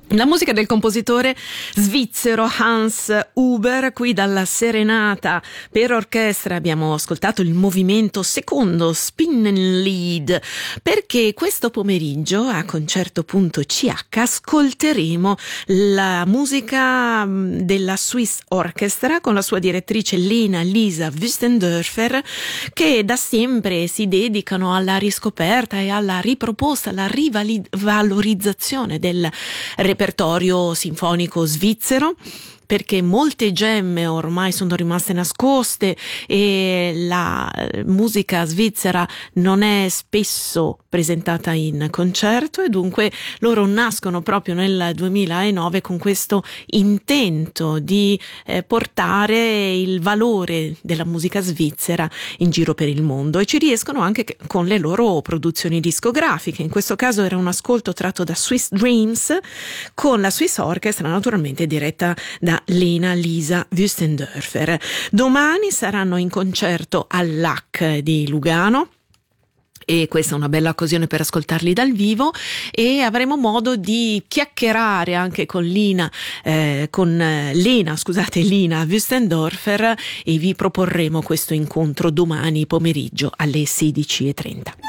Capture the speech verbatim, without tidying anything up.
La musica del compositore svizzero Hans Huber. Qui dalla Serenata per orchestra abbiamo ascoltato il movimento secondo Spinnenlied, perché questo pomeriggio a Concerto punto c h ascolteremo la musica della Swiss Orchestra con la sua direttrice Lena Lisa Wüstendörfer, che da sempre si dedicano alla riscoperta e alla riproposta, alla rivalorizzazione del repertorio sinfonico svizzero, perché molte gemme ormai sono rimaste nascoste e la musica svizzera non è spesso presentata in concerto, e dunque loro nascono proprio nel duemilanove con questo intento di eh, portare il valore della musica svizzera in giro per il mondo, e ci riescono anche con le loro produzioni discografiche. In questo caso era un ascolto tratto da Swiss Dreams con la Swiss Orchestra, naturalmente diretta da Lena Lisa Wüstendörfer. Domani saranno in concerto all'A C di Lugano, e questa è una bella occasione per ascoltarli dal vivo, e avremo modo di chiacchierare anche con Lina, eh, con Lena, scusate, Lena Wüstendörfer, e vi proporremo questo incontro domani pomeriggio alle sedici e trenta.